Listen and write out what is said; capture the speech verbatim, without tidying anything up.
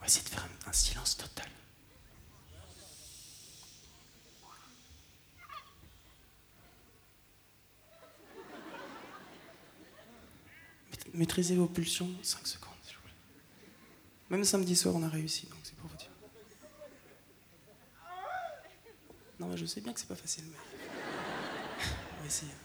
va essayer de faire un, un silence total. Maîtrisez vos pulsions, cinq secondes, s'il vous plaît. Même samedi soir, on a réussi, donc c'est pour vous dire. Non, mais je sais bien que c'est pas facile, mais... on va essayer.